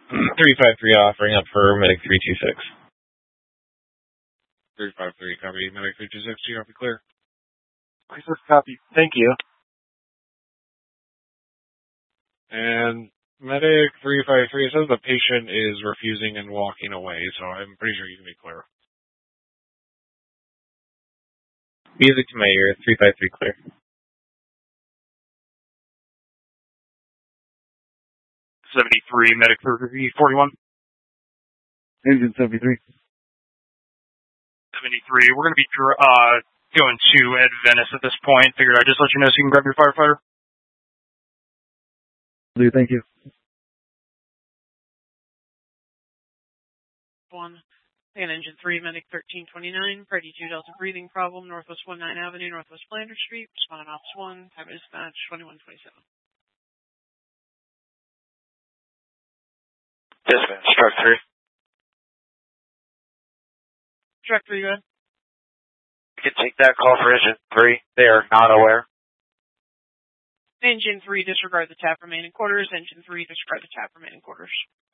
353 offering up for Medic 326. 353, copy. Medic 326, you copy clear. Copy. Thank you. And Medic 353, it says the patient is refusing and walking away, so I'm pretty sure you can be clear. Music to my ear, 353 clear. Medic 41. Engine 73. 73. We're going to be going to Ed Venice at this point. Figured I'd just let you know so you can grab your firefighter. Thank you. And Engine 3, Medic 1329, Party 2 Delta breathing problem, Northwest 19 Avenue, Northwest Flanders Street, respond Ops 1, time of dispatch 2127. Dispatch, Truck 3. Truck 3, go ahead. You can take that call for Engine 3. They are not aware. Engine 3, disregard the tap remaining quarters. Engine 3, disregard the tap remaining quarters.